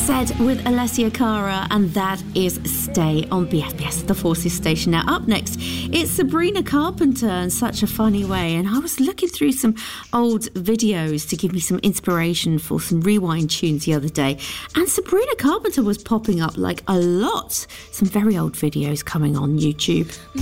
Said with Alessia Cara, and that is Stay on BFBS, the Forces station. Now, up next, it's Sabrina Carpenter in Such a Funny Way. And I was looking through some old videos to give me some inspiration for some rewind tunes the other day. And Sabrina Carpenter was popping up like a lot. Some very old videos coming on YouTube.